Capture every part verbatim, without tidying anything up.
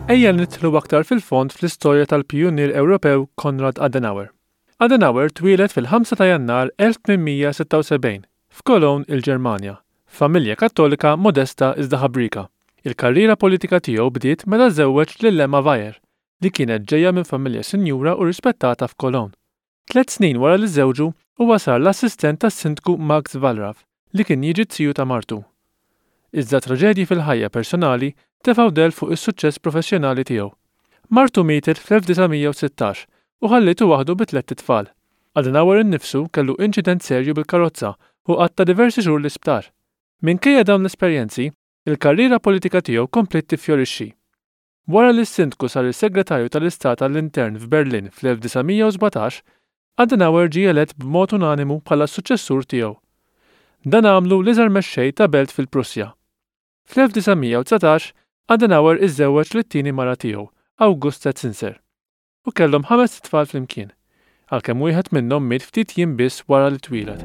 Ejja nidħlu aktar fil-fond fl-istorja tal-pjunier Ewropew Konrad Adenauer. Adenauer twieled fil-ħamsa ta' Jannar elf tminmija sitta u sebgħin f'Cologne, il-Ġermanja, familja Kattolika modesta iżda ħabrika. Il-karriera politika tiegħu bdiet meta żewweġ lil Emma Weyer, li kienet ġejja minn familja sinjura u rispettata f'Cologne. Tliet snin wara li żewġu huwa sar l-assistent tas-sindku Max Wallraff li kien jiġi tiju ta' martu. Iżda traġedji fil-ħajja personali tefgħu del fuq is-suċċess professjonali tiegħu. Martu mietet fl-elf tisa' u sittax u ħallitu waħdu bi tliet tfal. Adenauer innifsu kellu inċident serju bil-karozza u qatta diversi xhur l-isptar. Minkejja dawn l-esperjenzi, il-karriera politika tiegħu komplet tiffjorixxi. Wara li s-sindku sar is-segretarju tal-Istat għall-Intern f'Berlin fl-elf tisa' u sbatax, Adenauer ġie elett b'mod unanimu bħala s-suċċessur tiegħu. Dan għamlu l-iżgħar mexxej ta' belt fil-Prussja. fl-elf tisa' u tsatax, Adenauer iżżewweġ lit-tieni mara tiegħu, Augusta Zinser, u kellhom ħames tfal flimkien, għalkemm wieħed minnhom miet ftit jiem biss wara li twieled.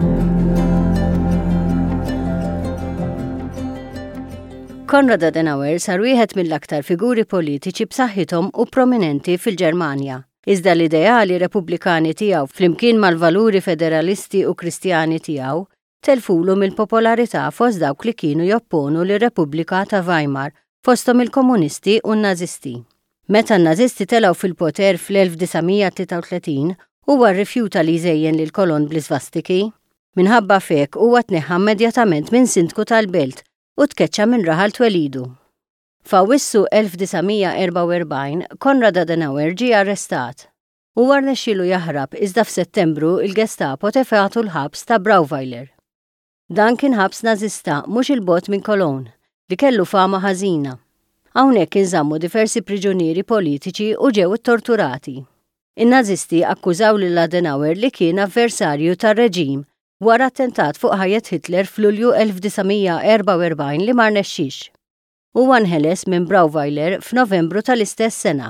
Konrad Adenauer sar wieħed mill-aktar figuri politiċi b'saħħithom u prominenti fil-Ġermanja. Iżda l-ideali repubblikani tiegħu flimkien mal-valuri federalisti u kristjani tiegħu telfulu mill-popolarità fost dawk li kienu jopponu lir-Repubblika ta' Weimar fosthom il-komunisti u n-Nazisti. Meta n-Nazisti telgħu fil-poter fl-elf tisa' tlieta u tletin huwa rrifjuta li jżejjen lil kolon bl-isvastiki. Minħabba fek huwa tneħħa immedjatament minn sindku tal-belt u tkeċċa minn raħal twelidu. F'Awwissu elf tisa' erba' u erbgħin Konrad Adenauer ġie arrestat. Huwa rnexxielu jaħrab iżda f'Settembru il-Gestapo tefgħatu l-ħabs ta' Brauweiler. Dan kien ħabs Nażista mhux il-bogħod minn Cologne li kellu fama ħażina. Hawnhekk inżammu diversi priġunieri politiċi u ġew ittorturati. In-Nażisti akkużaw lil Adenauer li kien avversarju tar-reġim wara attentat fuq ħajjat Hitler f'Lulju elf tisa' erba' u erbgħin li ma rnexxix. Huwa nħeles minn Brauweiler f'Novembru tal-istess sena.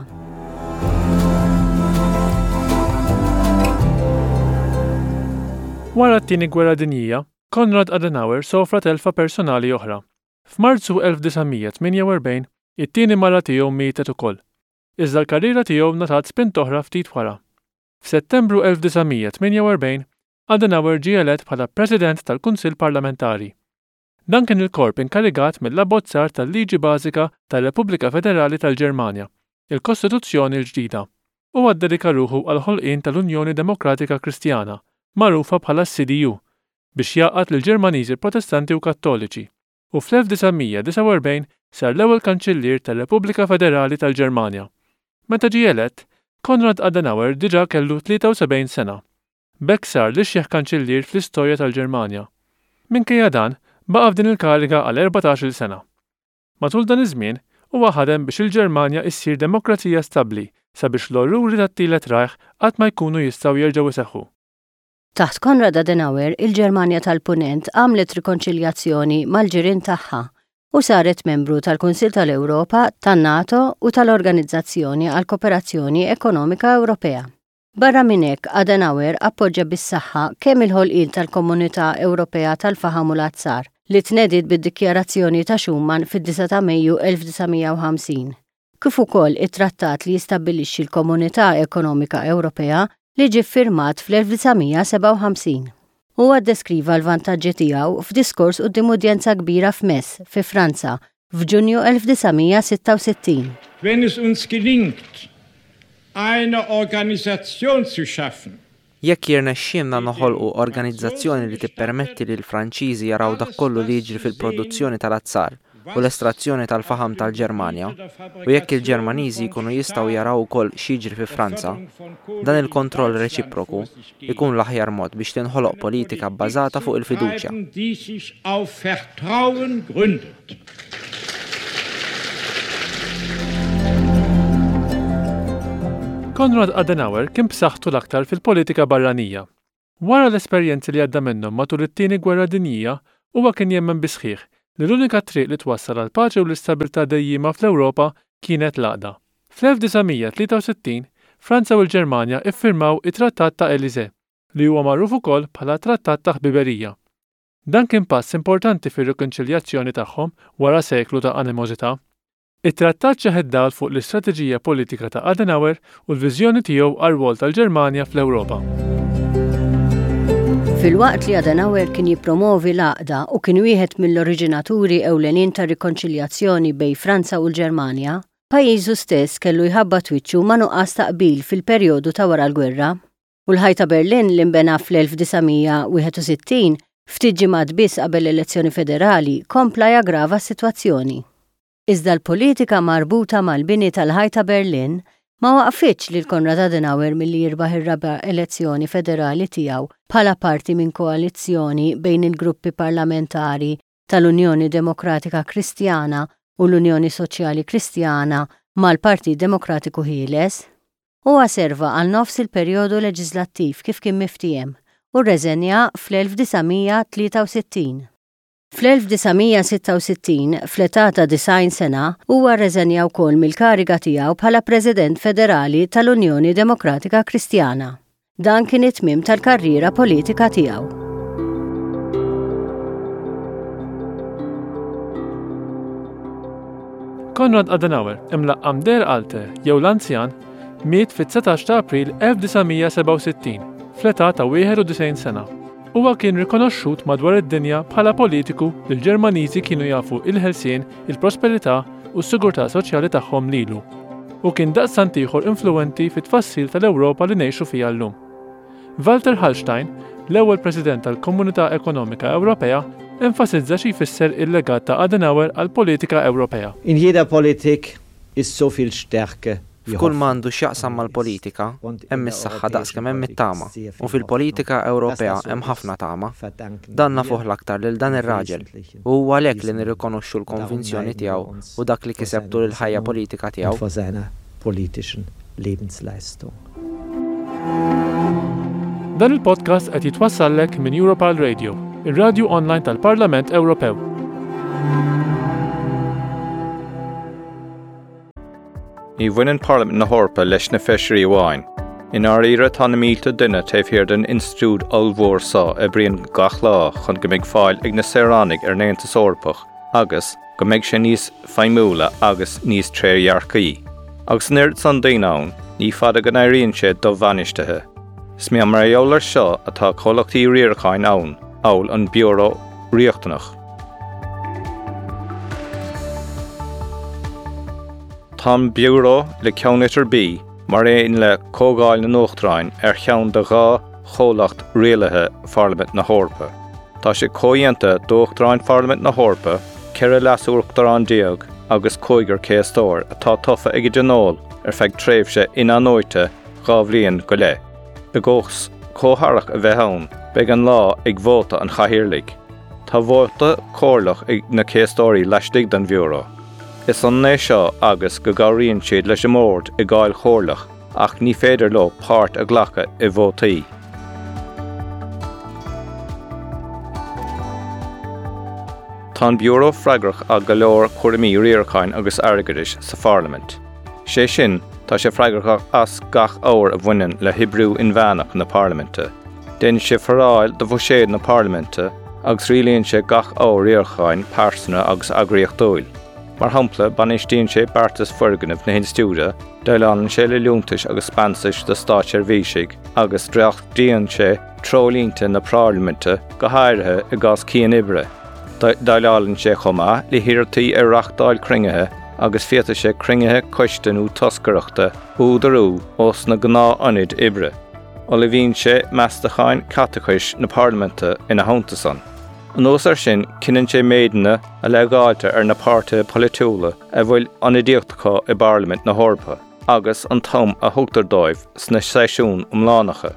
Wara t-tieni gwerra dinjija, Konrad Adenauer sofra telfa personali oħra. F'Marzu elf tisa' tminja u erbgħin, it-tieni mara tiegħu mietet ukoll. Iżda l-karriera tiegħu ngħatat spint oħra ftit wara. F'Settembru elf tisa' tminja u erbgħin, Adenauer ġie elett bħala President tal-Kunsill Parlamentari. Dan kien il-korp inkarigat mill-abbozzar tal-Liġi Bażika tar-Repubblika Federali tal-Ġermanja, il-Kostituzzjoni l-ġdida, u għaddedika ruħu għal ħolqien tal-Unjoni Demokratika Kristjana, magħrufa bħala C D U, biex jgħaqad lill-Ġermaniżi Protestanti u Kattoliċi, u fl-elf tisa' disa' u erbgħin sar l-ewwel Kanċillier tar-Repubblika Federali tal-Ġermanja. Meta ġie elett, Konrad Adenauer diġà kellu tlieta u sebgħin sena. B'hekk sar l-ixjeħ Kanċillier fl-istorja tal-Ġermanja. Minkejja dan, baqa' f'din il-kariga għal erbatax-il sena. Matul dan iż-żmien huwa ħadem biex il-Ġermanja issir demokrazija stabbli sabiex l-orruri tat-Tielet Reich qatt ma jkunu jistgħu jerġgħu iseħħu. Taħt Konrad Adenauer, il-Ġermanja tal-Punent għamlet rikonċiljazzjoni mal-ġirien tagħha u saret membru tal-Kunsill tal-Ewropa, tan-NATO u tal-Organizzazzjoni għal Kooperazzjoni Ekonomika Ewropea. Barra minn hekk, Adenauer appoġġja bis-saħħa kemm il-ħolqien tal-Komunità Ewropea tal-Faħam u l-Azzar li tnediet bid-Dikjarazzjoni ta' Schuman fid-disa' ta' Mejju elf tisa' u ħamsin, kif ukoll it-trattat li jistabbilixxi l-Komunità Ekonomika Ewropea li ġie ffirmat fl-elf tisa' seba' u ħamsin. Huwa ddeskriva l-vantaġġi tiegħu f'diskors quddiem udjenza kbira f'Metz fi Franza f'Ġunju elf tisa' sitta u sittin. Wenn es uns gelingt, eine Organisation zu schaffen. Jekk jirnexxielna noħolqu organizzazzjoni li tippermetti lil Franċiżi jaraw dak kollu li jiġri fil-produzzjoni tal-azzar u l-estrazzjoni tal-faħam tal-Ġermanja, u jekk il-Ġermaniżi jkunu jistgħu jaraw ukoll x'jiġri fi Franza, dan il-kontroll reċiproku ikun l-aħjar mod biex tinħoloq politika bbażata fuq il-fiduċja. Konrad Adenauer kien b'saħħtu l-aktar fil-politika barranija. Wara l-esperjenzi li għadda minnhom matul it-tieni gwerra dinjija, huwa kien jemmen bi sħiħ li l-unika triq li twassal għal paċi u l-istabilità dejjima fl-Ewropa kienet l-għaqda. fl-elf tisa' tlieta u sittin, Franza u l-Ġermanja iffirmaw it-Trattat ta' Élysée, li huwa magħruf ukoll bħala Trattat ta' ħbiberija. Dan kien pass importanti fir-rikonċiljazzjoni tagħhom wara seklu ta' animożità. It-trattat ċeħed dawl fuq l-istrateġija politika ta' Adenauer u l-viżjoni tiegħu għar-rwol tal-Ġermanja fl-Ewropa. Fil-waqt li Adenauer kien jippromovi l-għaqda u kien wieħed mill-oriġinaturi ewlenin ta' rikonċiljazzjoni bejn Franza u l-Ġermanja, pajjiżu stess kellu jħabba twiċċu ma' nuqqas taqbil fil-perjodu ta' wara l-gwerra. U l-ħajta Berlin li nbena fl-elf tisa' wieħed u sittin ftit ġimgħat biss qabel l-elezzjoni federali kompla jaggrava s-sitwazzjoni. Iżda l-politika marbuta mal-bini tal-ħajta Berlin ma waqfitx lil Konrad Adenauer milli jirbaħ ir-raba' elezzjoni federali tiegħu bħala parti minn koalizzjoni bejn il-gruppi parlamentari tal-Unjoni Demokratika Kristjana u l-Unjoni Soċjali Kristjana mal-Partit Demokratiku Ħieles. Huwa serva għal nofs il-perjodu leġislattiv kif kien miftijem u rreżenja fl-elf tisa' tlieta u sittin. fl-elf tisa' sitta u sittin, fl-età ta' disgħin sena, huwa rreżenja wkoll mill-kariga tiegħu bħala President Federali tal-Unjoni Demokratika Kristjana. Dan kien it-tmiem tal-karriera politika tiegħu. Konrad Adenauer, imlaqqam Der Alte jew l-Anzjan, miet fit-setax ta' April elf tisa' seba' u sittin, fl-età ta' wieħed u disgħin sena. Huwa kien rikonoxxut madwar id-dinja bħala politiku li l-Ġermaniżi kienu jafu il-ħelsien, il-prosperità u s-sigurtà soċjali tagħhom lilu. U kien daqstant ieħor influwenti fit-tfassil tal-Ewropa li ngħixu fiha llum. Walter Hallstein, l-ewwel President tal-Komunità Ekonomika Ewropea, enfasizza xi jfisser il-legat ta' Adenauer għall-politika Ewropea. In jeder Politik ist so viel Stärke. F'kull m'għandu x'jaqsam mal-politika, hemm is-saħħa daqskemm hemm it-tama, u fil-politika Ewropea hemm ħafna tama. Dan nafuh l-aktar lil dan ir-raġel, u huwa għalhekk li nirrikonoxxu l-konvinzjoni tiegħu u dak li kiseb tul il-ħajja politika tiegħu. Dan il-podcast qed jitwassallek minn Europal Radio, ir-radju online tal-Parlament Ewropew. Ní bhaineann Parliament na Hórpa leis na feisirí amháin. In ára ire tá na mílte duine taobh hiar den Institút Ollmhór Sá a bhríonn gach lá chun go mbeidh fáil ag na Saoránaigh ar Néantas Eorpach, agus go mbeidh sé níos feidhmiúla agus níos tréarhearcaí. Agus nuirt san daoine ann, ní fada go n-éiríonn sé do bhainisteithe. Smí mar eolar seo atá chomhlachtaí riarcháin ann, amhail an Biúró Riachtanach. Tá biúró le ceannitar bí mar éon le cógáil na nuachtaráin ar cheann de dhá chomhlacht rialaithe Parliament na Hórpa. Tá sé cóidheanta dúachtaráin Parliament na Hórpa, ceithre leasúachtarán diaag agus cóigear céastóir atá tofa ag gnóil ar feadh tréimhse inanóite dhá bhliain go le. Begóchs cótharach a bheith ann, beidh an lá ag vóta an chathaoirligh. Tá vóta cóirlach ag na céastóirí leistigh den bhiúró. Is an né seo agus go gabhraíonn siad leis an mórt i gcáil chomhlach ach ní féidir leo páirt a ghlacha i bhótaí. Tá an biúró freigrach a go leor cuirimí riarcháin agus airgeadais sa Parliament. Sé sin tá sé freigrach as gach óir a bhaineann le hibrú inmheánach na Parliamente. Déann sé foráil do bhuiséad na Parliamente agus rialaonn sé gach óir riarcháin páirsanna agus eagraíocht Mar hampla banistíonn sé beartas forganmh na hinstúide, d'fháileann sé le leontais agus spansais do Stát Seirbhísigh agus dreachtaíonn sé trolínta na Parliamente go háirithe i gcás cían ibre. D'fháileann sé chomá le hiarrtaí ar reachtáil cringethe agus fiata sé cringethe coisteanú toscareachta údarú os na gná anid ibre. Ola bhíonn sé meastacháin catachais na Parliamente ina hauntasan. An ósar sin cinnann sé méideanna a leagáilte ar na páirte politiúla a bhfuil anidíochtachá i Parliament na Hórpa, agus an tom a thugtar dóibh sna seisiún umlánacha.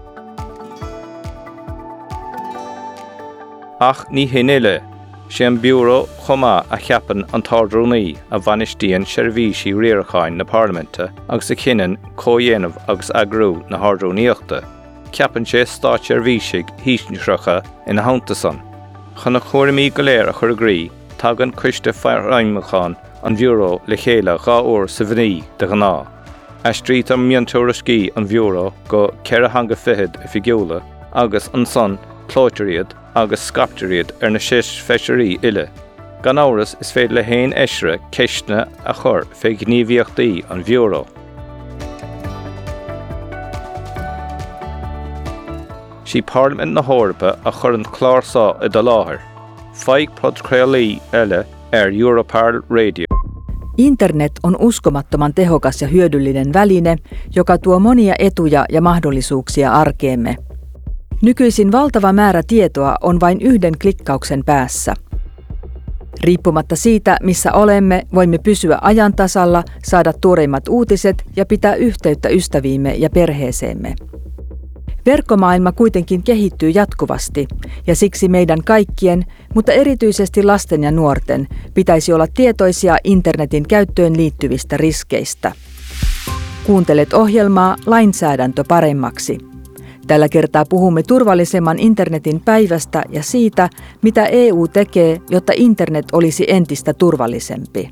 Ach ní hinile, sé an biúró chomá a cheapan an tardrúnaí a bhanistíonn seirbhísí riarcháin na Parliamente agus a cinnan códhéanamh agus agrú na hardrúnaíochta. Ceapan sé Stát Seirbhísigh hísneachracha ina hauntasan. Chana chóirimí go léir a chur grí, tagan cuiste fearraimachán an bhiúró le chéile dhá uair sa bhní de gná. Aistríocht am miontóircí an bhiúró go ceithre hanga fichead i figiúla, agus an son clóiteiriad agus scapteiriad ar na seis feisirí ile. Gan áras is féidir le haon eisire ceisne a chur fé gníomhaíochtaí an bhúró. Sí Parliament na Hórpa a chur an chlárasá i do láthair. Faig podcréalaí eile ar Europarl Radio. Internet on uskomattoman tehokas ja hyödyllinen väline, joka tuo monia etuja ja mahdollisuuksia arkeemme. Nykyisin valtava määrä tietoa on vain yhden klikkauksen päässä. Riippumatta siitä, missä olemme, voimme pysyä ajan tasalla, saada tuoreimmat uutiset ja pitää yhteyttä ystäviimme ja perheeseemme. Verkkomaailma kuitenkin kehittyy jatkuvasti, ja siksi meidän kaikkien, mutta erityisesti lasten ja nuorten, pitäisi olla tietoisia internetin käyttöön liittyvistä riskeistä. Kuuntelet ohjelmaa Lainsäädäntö paremmaksi. Tällä kertaa puhumme turvallisemman internetin päivästä ja siitä, mitä E U tekee, jotta internet olisi entistä turvallisempi.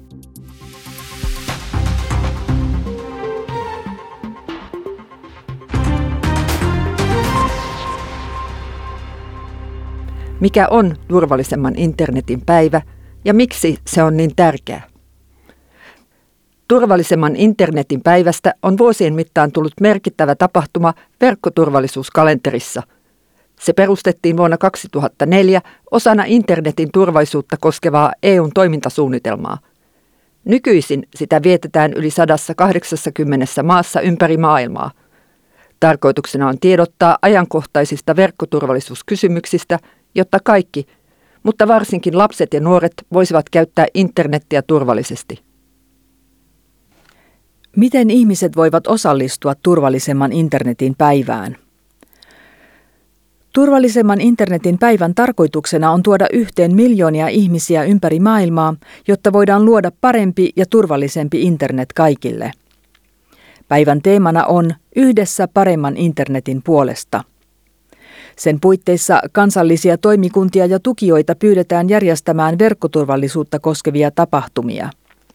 Mikä on turvallisemman internetin päivä ja miksi se on niin tärkeä? Turvallisemman internetin päivästä on vuosien mittaan tullut merkittävä tapahtuma verkkoturvallisuuskalenterissa. Se perustettiin vuonna kaksituhattaneljä osana internetin turvallisuutta koskevaa E U:n toimintasuunnitelmaa. Nykyisin sitä vietetään yli sata kahdeksankymmentä maassa ympäri maailmaa. Tarkoituksena on tiedottaa ajankohtaisista verkkoturvallisuuskysymyksistä, jotta kaikki, mutta varsinkin lapset ja nuoret voisivat käyttää internettiä turvallisesti. Miten ihmiset voivat osallistua turvallisemman internetin päivään? Turvallisemman internetin päivän tarkoituksena on tuoda yhteen miljoonia ihmisiä ympäri maailmaa, jotta voidaan luoda parempi ja turvallisempi internet kaikille. Päivän teemana on Yhdessä paremman internetin puolesta. Sen puitteissa kansallisia toimikuntia ja tukijoita pyydetään järjestämään verkkoturvallisuutta koskevia tapahtumia.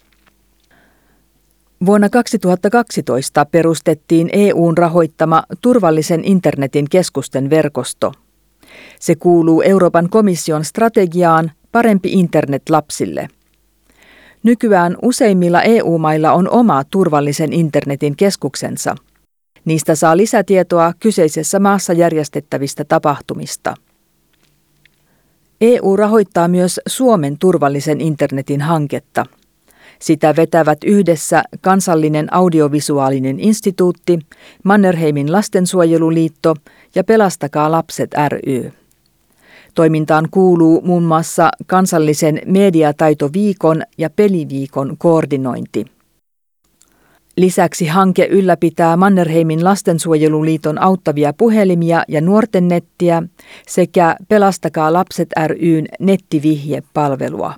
Vuonna kaksituhattakaksitoista perustettiin E U:n rahoittama Turvallisen internetin keskusten verkosto. Se kuuluu Euroopan komission strategiaan Parempi internet lapsille. Nykyään useimmilla E U-mailla on oma turvallisen internetin keskuksensa. Niistä saa lisätietoa kyseisessä maassa järjestettävistä tapahtumista. E U rahoittaa myös Suomen turvallisen internetin hanketta. Sitä vetävät yhdessä Kansallinen audiovisuaalinen instituutti, Mannerheimin lastensuojeluliitto ja Pelastakaa lapset ry. Toimintaan kuuluu muun muassa kansallisen mediataitoviikon ja peliviikon koordinointi. Lisäksi hanke ylläpitää Mannerheimin lastensuojeluliiton auttavia puhelimia ja nuorten nettiä sekä Pelastakaa lapset ry:n nettivihjepalvelua.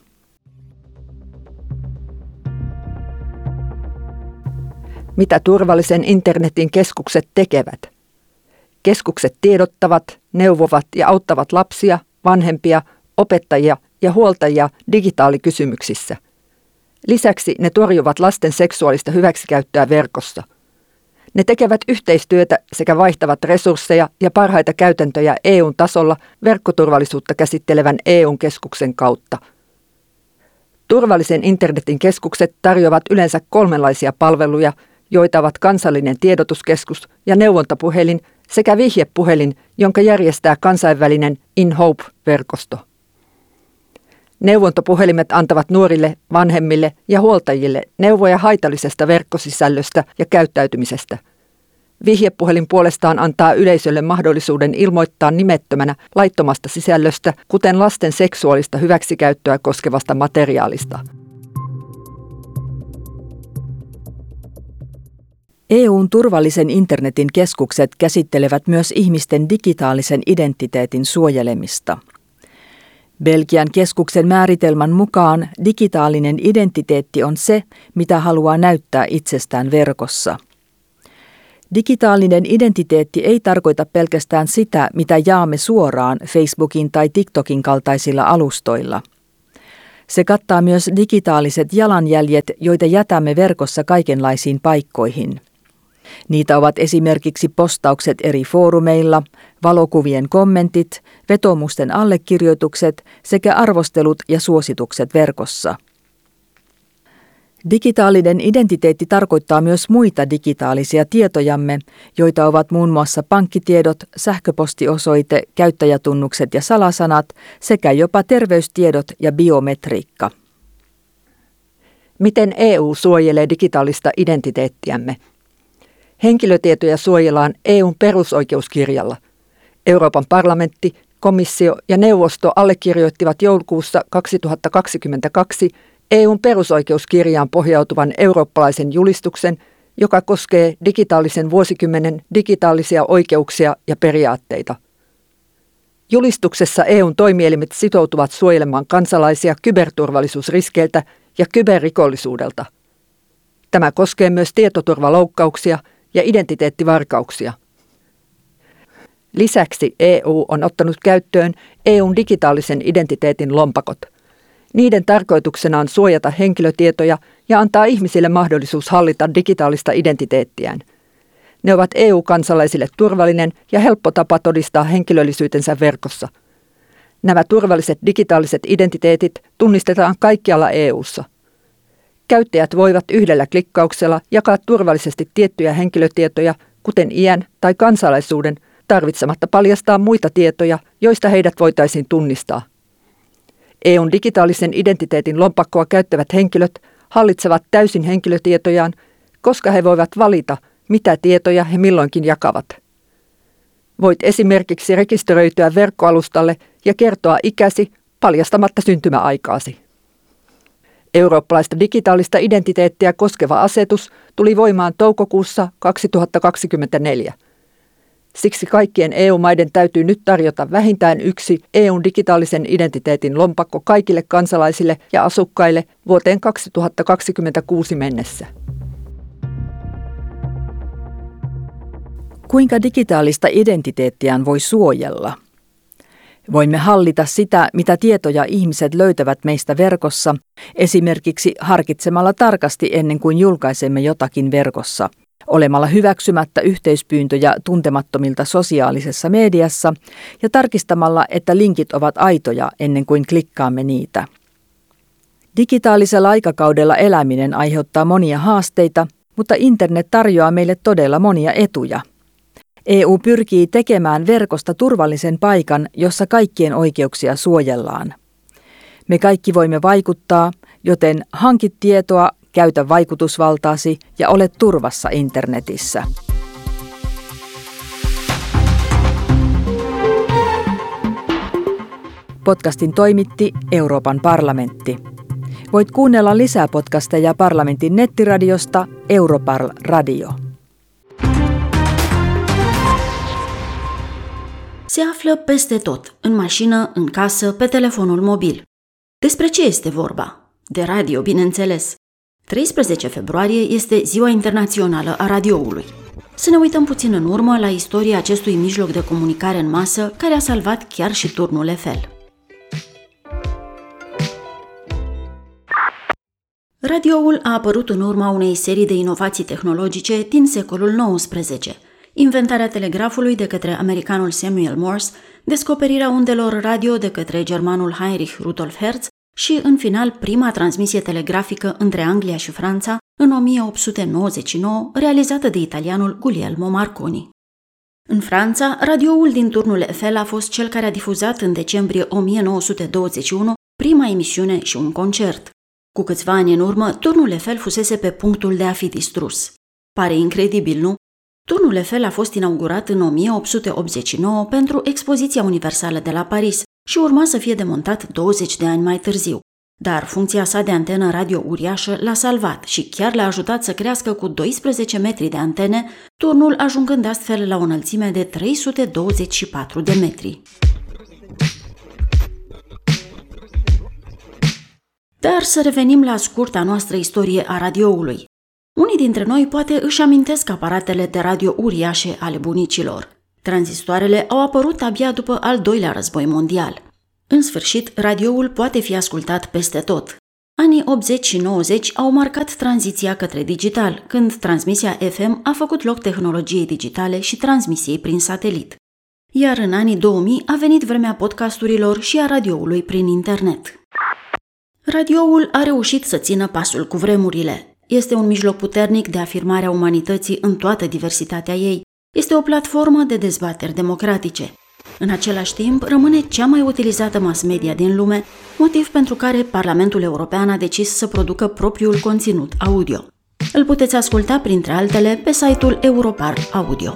Mitä turvallisen internetin keskukset tekevät? Keskukset tiedottavat, neuvovat ja auttavat lapsia, vanhempia, opettajia ja huoltajia digitaalikysymyksissä. Lisäksi ne torjuvat lasten seksuaalista hyväksikäyttöä verkossa. Ne tekevät yhteistyötä sekä vaihtavat resursseja ja parhaita käytäntöjä E U:n tasolla verkkoturvallisuutta käsittelevän E U:n keskuksen kautta. Turvallisen internetin keskukset tarjoavat yleensä kolmenlaisia palveluja, joita ovat kansallinen tiedotuskeskus ja neuvontapuhelin sekä vihjepuhelin, jonka järjestää kansainvälinen In Hope-verkosto. Neuvontapuhelimet antavat nuorille, vanhemmille ja huoltajille neuvoja haitallisesta verkkosisällöstä ja käyttäytymisestä. Vihjepuhelin puolestaan antaa yleisölle mahdollisuuden ilmoittaa nimettömänä laittomasta sisällöstä, kuten lasten seksuaalista hyväksikäyttöä koskevasta materiaalista. E U:n turvallisen internetin keskukset käsittelevät myös ihmisten digitaalisen identiteetin suojelemista. Belgian keskuksen määritelmän mukaan digitaalinen identiteetti on se, mitä haluaa näyttää itsestään verkossa. Digitaalinen identiteetti ei tarkoita pelkästään sitä, mitä jaamme suoraan Facebookin tai TikTokin kaltaisilla alustoilla. Se kattaa myös digitaaliset jalanjäljet, joita jätämme verkossa kaikenlaisiin paikkoihin. Niitä ovat esimerkiksi postaukset eri foorumeilla, valokuvien kommentit, vetoomusten allekirjoitukset sekä arvostelut ja suositukset verkossa. Digitaalinen identiteetti tarkoittaa myös muita digitaalisia tietojamme, joita ovat muun muassa pankkitiedot, sähköpostiosoite, käyttäjätunnukset ja salasanat sekä jopa terveystiedot ja biometriikka. Miten E U suojelee digitaalista identiteettiämme? Henkilötietoja suojellaan E U:n perusoikeuskirjalla. Euroopan parlamentti, komissio ja neuvosto allekirjoittivat joulukuussa kaksituhattakaksikymmentäkaksi E U:n perusoikeuskirjaan pohjautuvan eurooppalaisen julistuksen, joka koskee digitaalisen vuosikymmenen digitaalisia oikeuksia ja periaatteita. Julistuksessa E U:n toimielimet sitoutuvat suojelemaan kansalaisia kyberturvallisuusriskeiltä ja kyberrikollisuudelta. Tämä koskee myös tietoturvaloukkauksia ja identiteettivarkauksia. Lisäksi E U on ottanut käyttöön E U:n digitaalisen identiteetin lompakot. Niiden tarkoituksena on suojata henkilötietoja ja antaa ihmisille mahdollisuus hallita digitaalista identiteettiään. Ne ovat E U-kansalaisille turvallinen ja helppo tapa todistaa henkilöllisyytensä verkossa. Nämä turvalliset digitaaliset identiteetit tunnistetaan kaikkialla E U:ssa. Käyttäjät voivat yhdellä klikkauksella jakaa turvallisesti tiettyjä henkilötietoja, kuten iän tai kansalaisuuden, tarvitsematta paljastaa muita tietoja, joista heidät voitaisiin tunnistaa. E U:n digitaalisen identiteetin lompakkoa käyttävät henkilöt hallitsevat täysin henkilötietojaan, koska he voivat valita, mitä tietoja he milloinkin jakavat. Voit esimerkiksi rekisteröityä verkkoalustalle ja kertoa ikäsi paljastamatta syntymäaikaasi. Eurooppalaista digitaalista identiteettiä koskeva asetus tuli voimaan toukokuussa kaksituhattakaksikymmentäneljä. Siksi kaikkien E U-maiden täytyy nyt tarjota vähintään yksi E U:n digitaalisen identiteetin lompakko kaikille kansalaisille ja asukkaille vuoteen kaksituhattakaksikymmentäkuusi mennessä. Kuinka digitaalista identiteettiään voi suojella? Voimme hallita sitä, mitä tietoja ihmiset löytävät meistä verkossa, esimerkiksi harkitsemalla tarkasti ennen kuin julkaisemme jotakin verkossa, olemalla hyväksymättä yhteispyyntöjä tuntemattomilta sosiaalisessa mediassa ja tarkistamalla, että linkit ovat aitoja ennen kuin klikkaamme niitä. Digitaalisella aikakaudella eläminen aiheuttaa monia haasteita, mutta internet tarjoaa meille todella monia etuja. E U pyrkii tekemään verkosta turvallisen paikan, jossa kaikkien oikeuksia suojellaan. Me kaikki voimme vaikuttaa, joten hanki tietoa, käytä vaikutusvaltaasi ja ole turvassa internetissä. Podcastin toimitti Euroopan parlamentti. Voit kuunnella lisää podcasteja parlamentin nettiradiosta Europarl Radio. Se află peste tot, în mașină, în casă, pe telefonul mobil. Despre ce este vorba? De radio, bineînțeles. treisprezece februarie este Ziua Internațională a Radioului. Să ne uităm puțin în urmă la istoria acestui mijloc de comunicare în masă care a salvat chiar și turnul Eiffel. Radioul a apărut în urma unei serii de inovații tehnologice din secolul nouăsprezece. Inventarea telegrafului de către americanul Samuel Morse, descoperirea undelor radio de către germanul Heinrich Rudolf Hertz și, în final, prima transmisie telegrafică între Anglia și Franța în o mie opt sute nouăzeci și nouă, realizată de italianul Guglielmo Marconi. În Franța, radioul din turnul Eiffel a fost cel care a difuzat în decembrie o mie nouă sute douăzeci și unu prima emisiune și un concert. Cu câțiva ani în urmă, turnul Eiffel fusese pe punctul de a fi distrus. Pare incredibil, nu? Turnul Eiffel a fost inaugurat în o mie opt sute optzeci și nouă pentru Expoziția Universală de la Paris și urma să fie demontat douăzeci de ani mai târziu. Dar funcția sa de antenă radio uriașă l-a salvat și chiar l-a ajutat să crească cu doisprezece metri de antene, turnul ajungând astfel la o înălțime de trei sute douăzeci și patru de metri. Dar să revenim la scurta noastră istorie a radioului. Unii dintre noi poate își amintesc aparatele de radio uriașe ale bunicilor. Tranzistoarele au apărut abia după al doilea război mondial. În sfârșit, radioul poate fi ascultat peste tot. Anii optzeci și nouăzeci au marcat tranziția către digital, când transmisia F M a făcut loc tehnologiei digitale și transmisiei prin satelit. Iar în anii două mii a venit vremea podcasturilor și a radioului prin internet. Radioul a reușit să țină pasul cu vremurile. Este un mijloc puternic de afirmare a umanității în toată diversitatea ei. Este o platformă de dezbateri democratice. În același timp, rămâne cea mai utilizată mass media din lume, motiv pentru care Parlamentul European a decis să producă propriul conținut audio. Îl puteți asculta, printre altele, pe site-ul Europar Audio.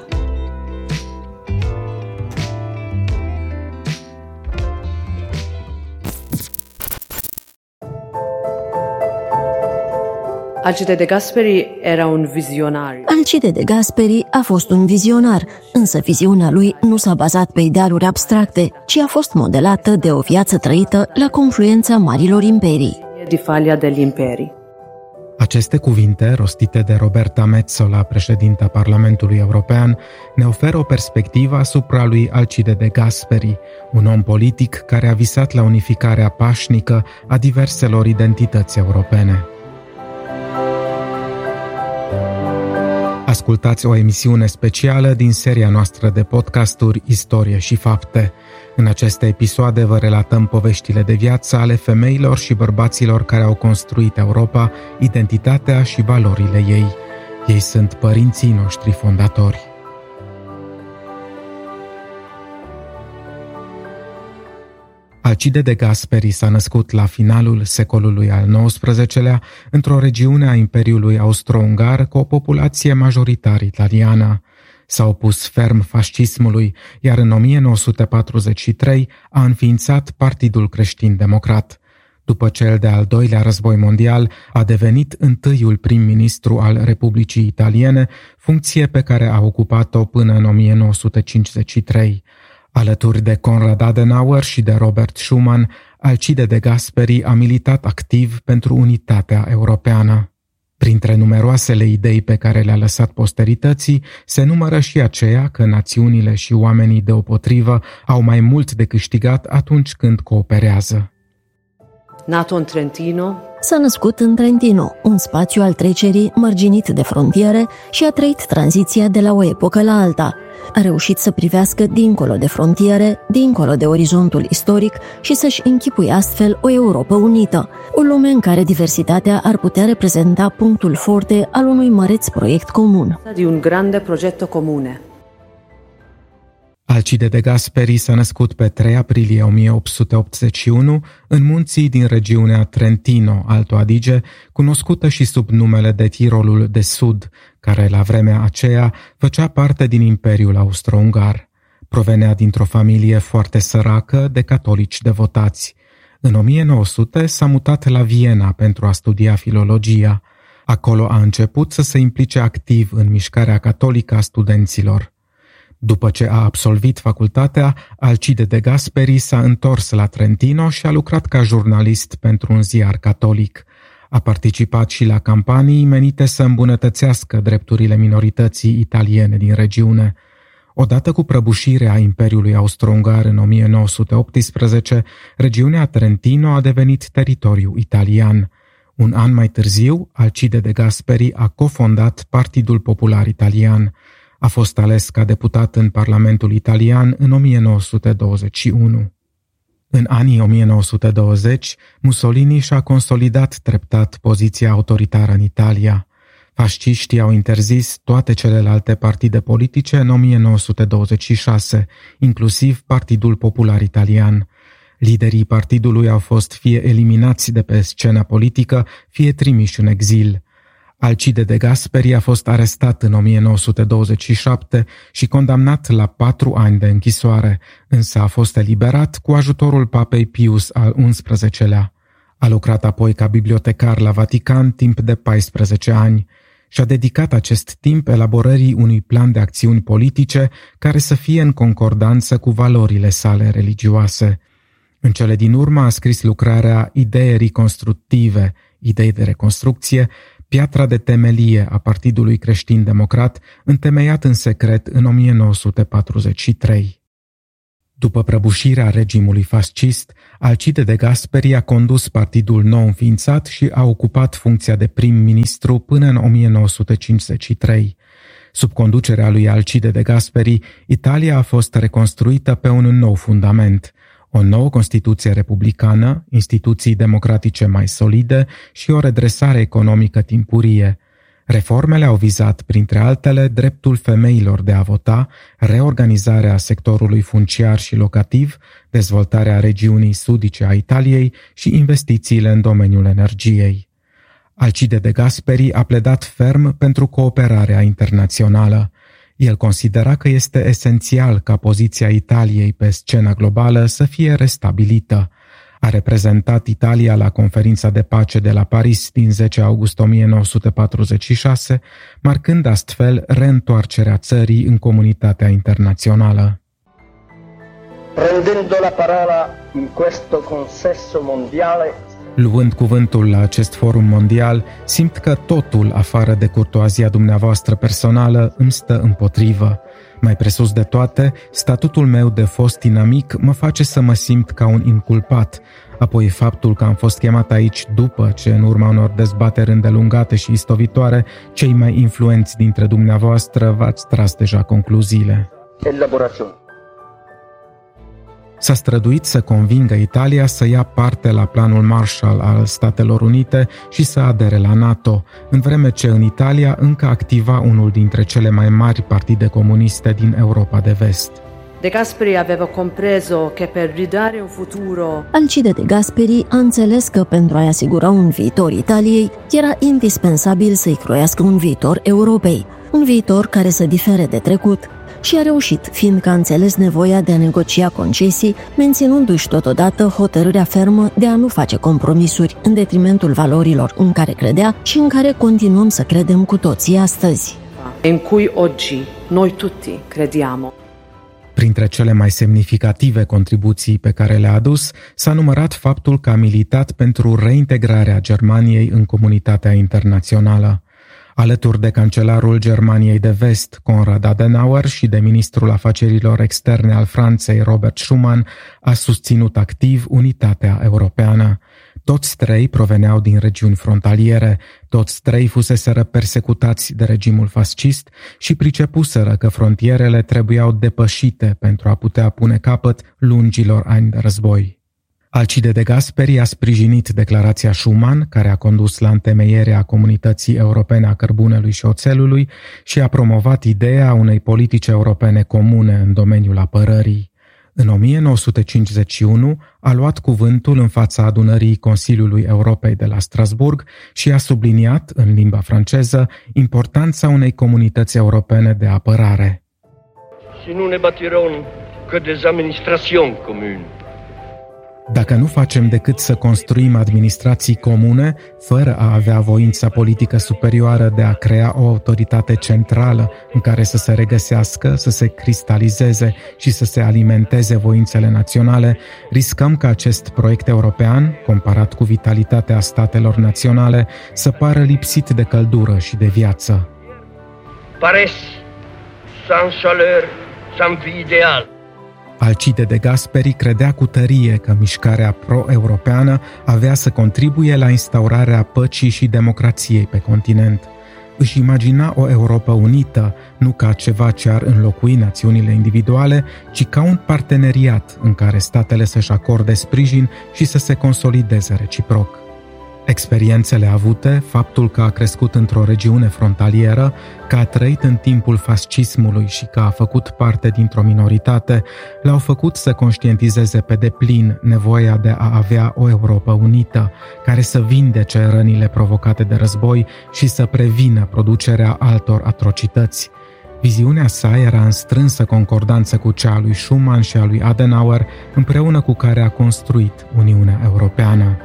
Alcide de Gasperi era un vizionar. Alcide de Gasperi a fost un vizionar, însă viziunea lui nu s-a bazat pe idealuri abstracte, ci a fost modelată de o viață trăită la confluența marilor imperii. Di Faglia degli Imperi. Aceste cuvinte, rostite de Roberta Metsola, președinta Parlamentului European, ne oferă o perspectivă asupra lui Alcide de Gasperi, un om politic care a visat la unificarea pașnică a diverselor identități europene. Ascultați o emisiune specială din seria noastră de podcasturi Istorie și Fapte. În aceste episoade vă relatăm poveștile de viață ale femeilor și bărbaților care au construit Europa, identitatea și valorile ei. Ei sunt părinții noștri fondatori. Alcide de Gasperi s-a născut la finalul secolului al nouăsprezecelea într-o regiune a Imperiului Austro-Ungar cu o populație majoritar italiană. S-a opus ferm fascismului, iar în o mie nouă sute patruzeci și trei a înființat Partidul Creștin-Democrat. După cel de-al doilea război mondial, a devenit întâiul prim-ministru al Republicii Italiene, funcție pe care a ocupat-o până în o mie nouă sute cincizeci și trei. Alături de Konrad Adenauer și de Robert Schuman, Alcide de Gasperi a militat activ pentru unitatea europeană. Printre numeroasele idei pe care le-a lăsat posterității, se numără și aceea că națiunile și oamenii deopotrivă au mai mult de câștigat atunci când cooperează. Nato în Trentino. S-a născut în Trentino, un spațiu al trecerii mărginit de frontiere, și a trăit tranziția de la o epocă la alta. A reușit să privească dincolo de frontiere, dincolo de orizontul istoric și să-și închipuie astfel o Europă unită, o lume în care diversitatea ar putea reprezenta punctul forte al unui măreț proiect comun. Di un grande progetto comune. Alcide de Gasperi s-a născut pe trei aprilie o mie opt sute optzeci și unu în munții din regiunea Trentino, Alto Adige, cunoscută și sub numele de Tirolul de Sud, care la vremea aceea făcea parte din Imperiul Austro-Ungar. Provenea dintr-o familie foarte săracă de catolici devotați. În o mie nouă sute s-a mutat la Viena pentru a studia filologia. Acolo a început să se implice activ în mișcarea catolică a studenților. După ce a absolvit facultatea, Alcide de Gasperi s-a întors la Trentino și a lucrat ca jurnalist pentru un ziar catolic. A participat și la campanii menite să îmbunătățească drepturile minorității italiene din regiune. Odată cu prăbușirea Imperiului Austro-Ungar în o mie nouă sute optsprezece, regiunea Trentino a devenit teritoriu italian. Un an mai târziu, Alcide de Gasperi a cofondat Partidul Popular Italian. A fost ales ca deputat în Parlamentul Italian în o mie nouă sute douăzeci și unu. În anii o mie nouă sute douăzeci, Mussolini și-a consolidat treptat poziția autoritară în Italia. Fasciștii au interzis toate celelalte partide politice în o mie nouă sute douăzeci și șase, inclusiv Partidul Popular Italian. Liderii partidului au fost fie eliminați de pe scena politică, fie trimiși în exil. Alcide de Gasperi a fost arestat în o mie nouă sute douăzeci și șapte și condamnat la patru ani de închisoare, însă a fost eliberat cu ajutorul papei Pius al unsprezecelea. A lucrat apoi ca bibliotecar la Vatican timp de paisprezece ani și a dedicat acest timp elaborării unui plan de acțiuni politice care să fie în concordanță cu valorile sale religioase. În cele din urmă a scris lucrarea Idei reconstructive, idei de reconstrucție, piatra de temelie a Partidului Creștin-Democrat, întemeiat în secret în o mie nouă sute patruzeci și trei. După prăbușirea regimului fascist, Alcide de Gasperi a condus partidul nou înființat și a ocupat funcția de prim-ministru până în o mie nouă sute cincizeci și trei. Sub conducerea lui Alcide de Gasperi, Italia a fost reconstruită pe un nou fundament, o nouă Constituție republicană, instituții democratice mai solide și o redresare economică timpurie. Reformele au vizat, printre altele, dreptul femeilor de a vota, reorganizarea sectorului funciar și locativ, dezvoltarea regiunii sudice a Italiei și investițiile în domeniul energiei. Alcide de Gasperi a pledat ferm pentru cooperarea internațională. El considera că este esențial ca poziția Italiei pe scena globală să fie restabilită. A reprezentat Italia la conferința de pace de la Paris din zece august o mie nouă sute patruzeci și șase, marcând astfel reîntoarcerea țării în comunitatea internațională. Prendendo la parola in questo consesso mondiale, luând cuvântul la acest forum mondial, simt că totul, afară de curtoazia dumneavoastră personală, îmi stă împotrivă. Mai presus de toate, statutul meu de fost inamic mă face să mă simt ca un inculpat, apoi faptul că am fost chemat aici după ce, în urma unor dezbateri îndelungate și istovitoare, cei mai influenți dintre dumneavoastră v-ați tras deja concluziile. Elaborațiune. S-a străduit să convingă Italia să ia parte la planul Marshall al Statelor Unite și să adere la NATO, în vreme ce în Italia încă activa unul dintre cele mai mari partide comuniste din Europa de Vest. De Gasperi aveva compreso che per ridare un futuro... Alcide de Gasperi a înțeles că pentru a-i asigura un viitor Italiei, era indispensabil să-i croiască un viitor Europei, un viitor care să difere de trecut. Și a reușit, fiindcă a înțeles nevoia de a negocia concesii, menținându-și totodată hotărârea fermă de a nu face compromisuri în detrimentul valorilor în care credea și în care continuăm să credem cu toții astăzi. In cui oggi noi tutti crediamo. Printre cele mai semnificative contribuții pe care le-a adus, s-a numărat faptul că a militat pentru reintegrarea Germaniei în comunitatea internațională. Alături de cancelarul Germaniei de Vest, Konrad Adenauer, și de ministrul afacerilor externe al Franței, Robert Schuman, a susținut activ unitatea europeană. Toți trei proveneau din regiuni frontaliere, toți trei fuseseră persecutați de regimul fascist și pricepuseră că frontierele trebuiau depășite pentru a putea pune capăt lungilor ani de război. Alcide de Gasperi a sprijinit declarația Schuman, care a condus la întemeierea Comunității Europene a Cărbunelui și Oțelului și a promovat ideea unei politici europene comune în domeniul apărării. În o mie nouă sute cincizeci și unu a luat cuvântul în fața adunării Consiliului Europei de la Strasburg și a subliniat, în limba franceză, importanța unei comunități europene de apărare. Si nous ne bâtirons que des administrations communes. Dacă nu facem decât să construim administrații comune, fără a avea voința politică superioară de a crea o autoritate centrală în care să se regăsească, să se cristalizeze și să se alimenteze voințele naționale, riscăm ca acest proiect european, comparat cu vitalitatea statelor naționale, să pară lipsit de căldură și de viață. Paresse, sans chaleur, sans vie idéal. Alcide de Gasperi credea cu tărie că mișcarea pro-europeană avea să contribuie la instaurarea păcii și democrației pe continent. Își imagina o Europă unită, nu ca ceva ce ar înlocui națiunile individuale, ci ca un parteneriat în care statele să-și acorde sprijin și să se consolideze reciproc. Experiențele avute, faptul că a crescut într-o regiune frontalieră, că a trăit în timpul fascismului și că a făcut parte dintr-o minoritate, l-au făcut să conștientizeze pe deplin nevoia de a avea o Europă unită, care să vindece rănile provocate de război și să prevină producerea altor atrocități. Viziunea sa era în strânsă concordanță cu cea a lui Schuman și a lui Adenauer, împreună cu care a construit Uniunea Europeană.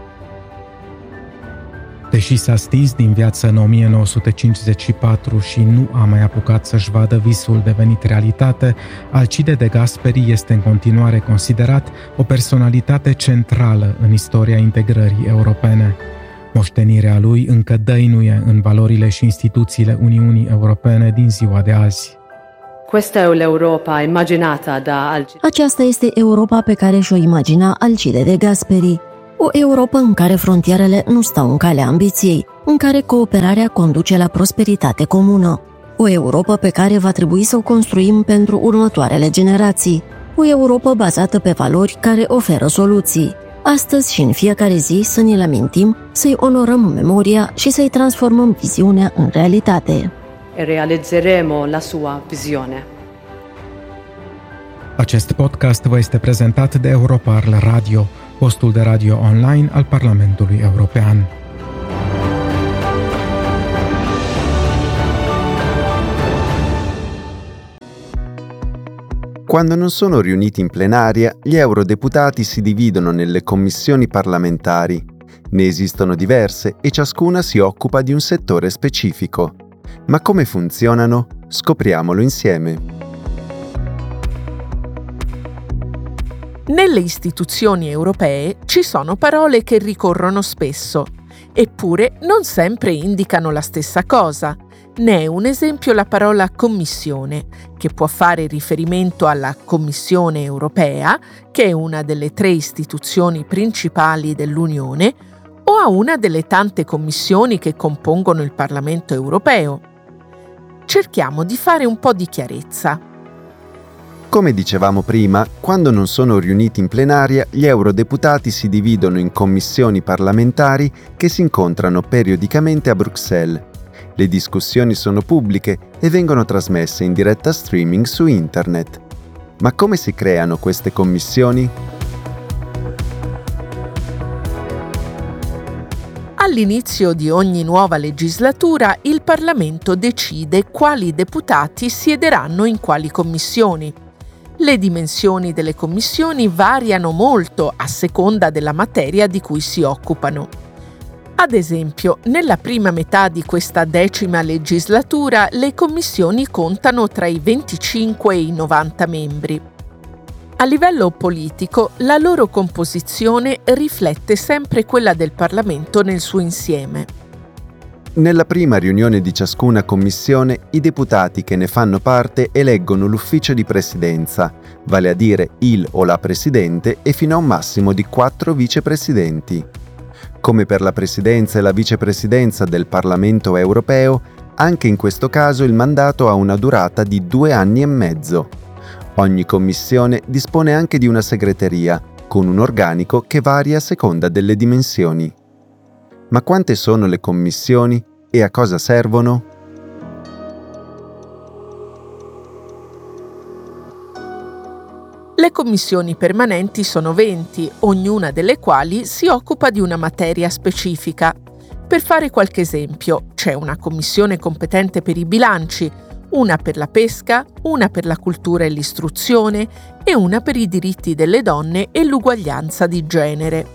Deși s-a stins din viață în o mie nouă sute cincizeci și patru și nu a mai apucat să-și vadă visul devenit realitate, Alcide de Gasperi este în continuare considerat o personalitate centrală în istoria integrării europene. Moștenirea lui încă dăinuie în valorile și instituțiile Uniunii Europene din ziua de azi. Questa è l'Europa immaginata da Alcide. Aceasta este Europa pe care și-o imagina Alcide de Gasperi. O Europa în care frontierele nu stau în calea ambiției, în care cooperarea conduce la prosperitate comună. O Europa pe care va trebui să o construim pentru următoarele generații. O Europa bazată pe valori care oferă soluții. Astăzi și în fiecare zi să ne-l amintim, să-i onorăm memoria și să-i transformăm viziunea în realitate. E realizzeremo la sua visione. Acest podcast vă este prezentat de Europarl Radio, postul de radio online al Parlamentului European. Quando non sono riuniti in plenaria, gli eurodeputati si dividono nelle commissioni parlamentari. Ne esistono diverse e ciascuna si occupa di un settore specifico. Ma come funzionano? Scopriamolo insieme. Nelle istituzioni europee ci sono parole che ricorrono spesso, eppure non sempre indicano la stessa cosa. Ne è un esempio la parola Commissione, che può fare riferimento alla Commissione europea, che è una delle tre istituzioni principali dell'Unione, o a una delle tante commissioni che compongono il Parlamento europeo. Cerchiamo di fare un po' di chiarezza. Come dicevamo prima, quando non sono riuniti in plenaria, gli eurodeputati si dividono in commissioni parlamentari che si incontrano periodicamente a Bruxelles. Le discussioni sono pubbliche e vengono trasmesse in diretta streaming su internet. Ma come si creano queste commissioni? All'inizio di ogni nuova legislatura il Parlamento decide quali deputati siederanno in quali commissioni. Le dimensioni delle commissioni variano molto a seconda della materia di cui si occupano. Ad esempio, nella prima metà di questa decima legislatura le commissioni contano tra i venticinque e i novanta membri. A livello politico, la loro composizione riflette sempre quella del Parlamento nel suo insieme. Nella prima riunione di ciascuna commissione, i deputati che ne fanno parte eleggono l'ufficio di presidenza, vale a dire il o la presidente e fino a un massimo di quattro vicepresidenti. Come per la presidenza e la vicepresidenza del Parlamento europeo, anche in questo caso il mandato ha una durata di due anni e mezzo. Ogni commissione dispone anche di una segreteria, con un organico che varia a seconda delle dimensioni. Ma quante sono le commissioni e a cosa servono? Le commissioni permanenti sono venti, ognuna delle quali si occupa di una materia specifica. Per fare qualche esempio, c'è una commissione competente per i bilanci, una per la pesca, una per la cultura e l'istruzione e una per i diritti delle donne e l'uguaglianza di genere.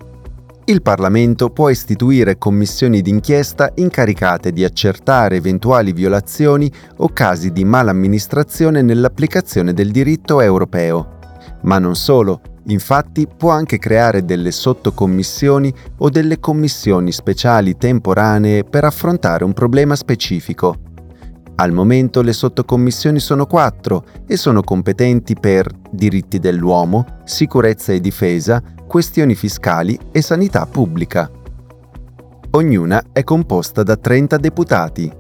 Il Parlamento può istituire commissioni d'inchiesta incaricate di accertare eventuali violazioni o casi di malamministrazione nell'applicazione del diritto europeo. Ma non solo, infatti può anche creare delle sottocommissioni o delle commissioni speciali temporanee per affrontare un problema specifico. Al momento le sottocommissioni sono quattro e sono competenti per diritti dell'uomo, sicurezza e difesa, questioni fiscali e sanità pubblica. Ognuna è composta da trenta deputati.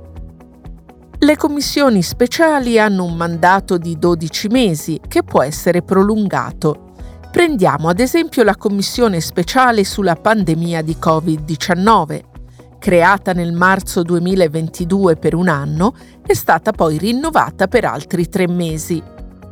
Le commissioni speciali hanno un mandato di dodici mesi che può essere prolungato. Prendiamo ad esempio la commissione speciale sulla pandemia di covid diciannove. Creata nel marzo duemilaventidue per un anno, è stata poi rinnovata per altri tre mesi.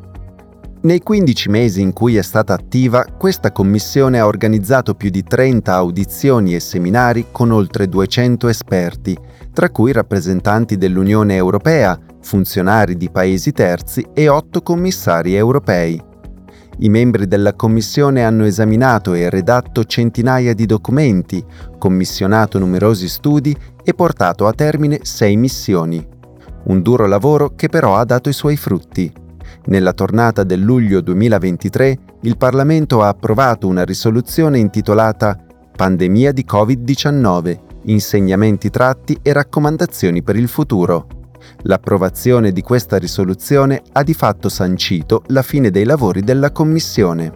Nei quindici mesi in cui è stata attiva, questa commissione ha organizzato più di trenta audizioni e seminari con oltre duecento esperti, tra cui rappresentanti dell'Unione Europea, funzionari di paesi terzi e otto commissari europei. I membri della commissione hanno esaminato e redatto centinaia di documenti, commissionato numerosi studi e portato a termine sei missioni. Un duro lavoro che però ha dato i suoi frutti. Nella tornata del luglio duemilaventitré, il Parlamento ha approvato una risoluzione intitolata Pandemia di covid diciannove, insegnamenti tratti e raccomandazioni per il futuro. L'approvazione di questa risoluzione ha di fatto sancito la fine dei lavori della Commissione.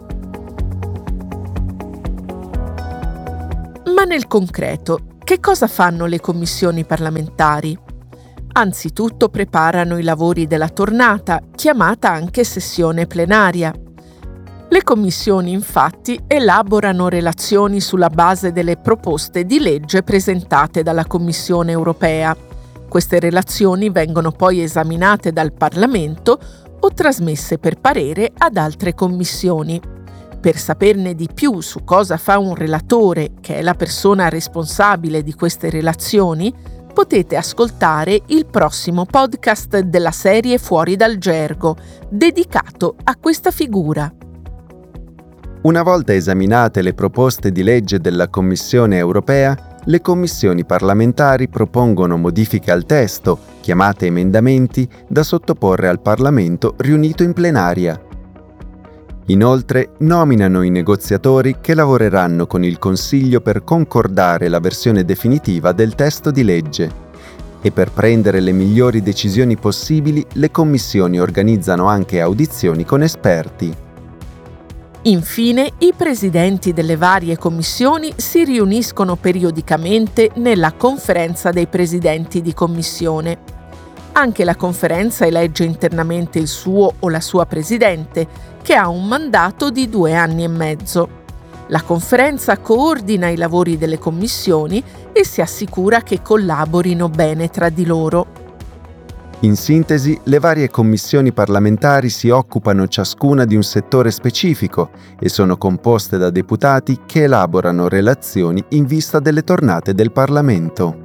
Ma nel concreto, che cosa fanno le commissioni parlamentari? Anzitutto preparano i lavori della tornata, chiamata anche sessione plenaria. Le commissioni, infatti, elaborano relazioni sulla base delle proposte di legge presentate dalla Commissione europea. Queste relazioni vengono poi esaminate dal Parlamento o trasmesse per parere ad altre commissioni. Per saperne di più su cosa fa un relatore, che è la persona responsabile di queste relazioni, potete ascoltare il prossimo podcast della serie Fuori dal Gergo, dedicato a questa figura. Una volta esaminate le proposte di legge della Commissione europea, le commissioni parlamentari propongono modifiche al testo, chiamate emendamenti, da sottoporre al Parlamento riunito in plenaria. Inoltre, nominano i negoziatori che lavoreranno con il Consiglio per concordare la versione definitiva del testo di legge. E per prendere le migliori decisioni possibili, le commissioni organizzano anche audizioni con esperti. Infine, i presidenti delle varie commissioni si riuniscono periodicamente nella conferenza dei presidenti di commissione. Anche la conferenza elegge internamente il suo o la sua presidente, che ha un mandato di due anni e mezzo. La conferenza coordina i lavori delle commissioni e si assicura che collaborino bene tra di loro. In sintesi, le varie commissioni parlamentari si occupano ciascuna di un settore specifico e sono composte da deputati che elaborano relazioni in vista delle tornate del Parlamento.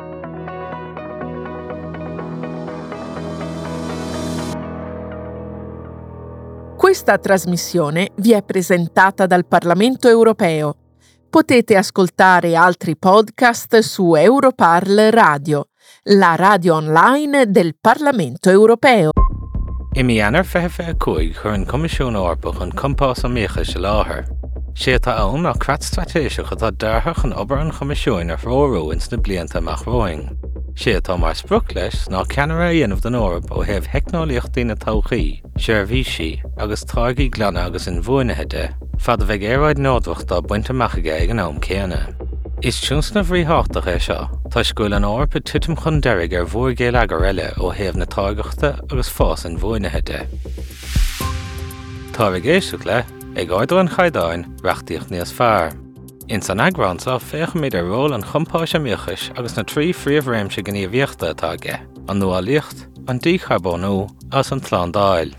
Questa trasmissione vi è presentata dal Parlamento europeo. Potete ascoltare altri podcast su Europarl Radio, la radio online del Parlamento europeo. Imi anar fefe coig chur an Comisiún Eorpach an Compás Amíocha se láthair. Sé tá ann ach crat stratéiseach atá dearthach an obair an Comisiún ar fhóró ins na blianta amach roing. Sé tá mar spruc leis ná ceanara dhéanamh den Eorp ó thaobh heicneolaíochtaí na tóchaí, seirbhísí agus tágaí glanna agus in bhuainithe de, fad a bheith éráid nádhachta buinte machaige ag an am céanna. Is tiúnsna bhríthachta é seo, tá scoil an Eorp a tuitim chun deirg ar bhuairgéil agar eile ó thaobh na tágachta agus fás in bhuainithe de. Tá bheith géisteach le, ag áidir an chaidáin reachtaíocht níos fearr. In san agránsa féach méid ar ról an Chompás Amíochais agus na trí phríomhréimse gníomhíochta atá aige, an nuallaíocht, an dícharbónú as an tlán dáil.